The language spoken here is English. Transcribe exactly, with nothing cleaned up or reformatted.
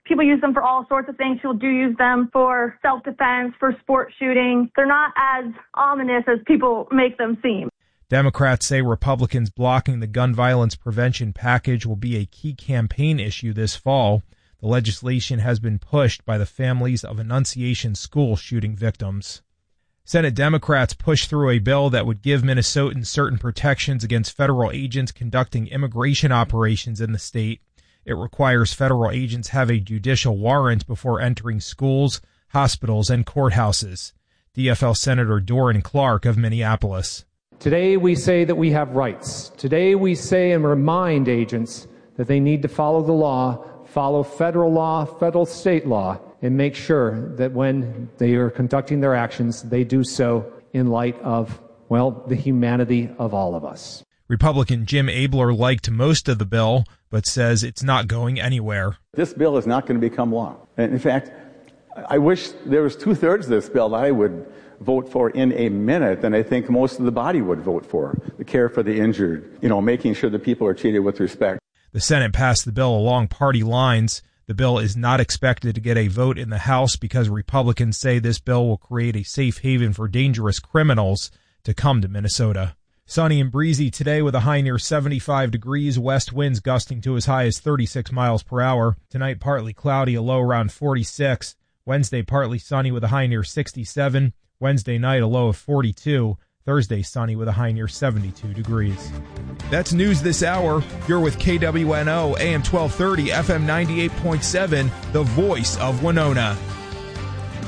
People use them for all sorts of things. People do use them for self-defense, for sport shooting. They're not as ominous as people make them seem. Democrats say Republicans blocking the gun violence prevention package will be a key campaign issue this fall. The legislation has been pushed by the families of Annunciation school shooting victims. Senate Democrats pushed through a bill that would give Minnesotans certain protections against federal agents conducting immigration operations in the state. It requires federal agents have a judicial warrant before entering schools, hospitals, and courthouses. D F L Senator Doran Clark of Minneapolis. Today we say that we have rights. Today we say and remind agents that they need to follow the law, follow federal law, federal state law, and make sure that when they are conducting their actions, they do so in light of, well, the humanity of all of us. Republican Jim Abler liked most of the bill, but says it's not going anywhere. This bill is not going to become law. And in fact, I wish there was two-thirds of this bill that I would vote for in a minute, and I think most of the body would vote for. The care for the injured, you know, making sure that people are treated with respect. The Senate passed the bill along party lines. The bill is not expected to get a vote in the House because Republicans say this bill will create a safe haven for dangerous criminals to come to Minnesota. Sunny and breezy today with a high near seventy-five degrees, west winds gusting to as high as thirty-six miles per hour. Tonight partly cloudy, a low around forty-six. Wednesday partly sunny with a high near sixty-seven. Wednesday night a low of forty-two. Thursday sunny with a high near seventy-two degrees. That's news this hour. You're with K W N O, A M twelve thirty, F M ninety-eight point seven, the voice of Winona.